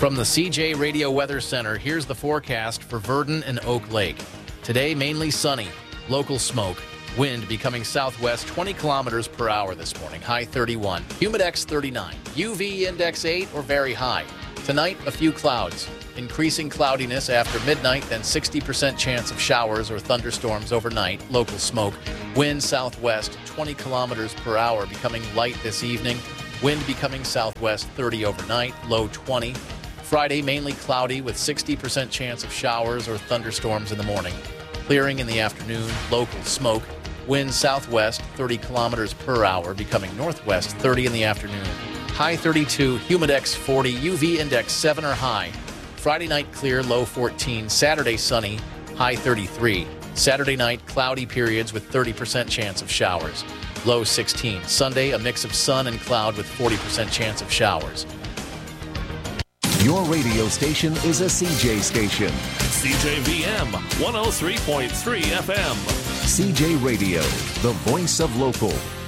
From the CJ Radio Weather Center, here's the forecast for Verdon and Oak Lake. Today, mainly sunny, local smoke. Wind becoming southwest 20 kilometers per hour this morning, high 31. Humidex 39. UV index 8 or very high. Tonight, a few clouds. Increasing cloudiness after midnight, then 60% chance of showers or thunderstorms overnight, local smoke. Wind southwest 20 kilometers per hour, becoming light this evening. Wind becoming southwest 30 overnight, low 20. Friday, mainly cloudy with 60% chance of showers or thunderstorms in the morning. Clearing in the afternoon, local smoke. Wind southwest 30 kilometers per hour, becoming northwest 30 in the afternoon. High 32, humidex 40, UV index 7 or high. Friday night clear, low 14. Saturday sunny, high 33. Saturday night cloudy periods with 30% chance of showers, low 16. Sunday, a mix of sun and cloud with 40% chance of showers. Your radio station is a CJ station. CJVM 103.3 FM. CJ Radio, the voice of local.